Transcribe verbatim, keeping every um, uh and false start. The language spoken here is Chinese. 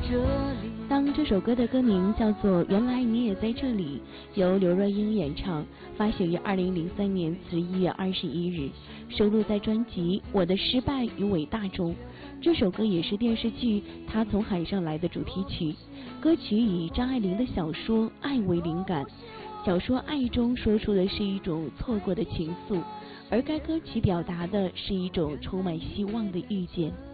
当这首歌的歌名叫做《原来你也在这里》，由刘若英演唱，发行于二零零三年十一月二十一日，收录在专辑《我的失败与伟大》中。这首歌也是电视剧《他从海上来的》主题曲。歌曲以张爱玲的小说《爱》为灵感，小说《爱》中说出的是一种错过的情愫，而该歌曲表达的是一种充满希望的遇见。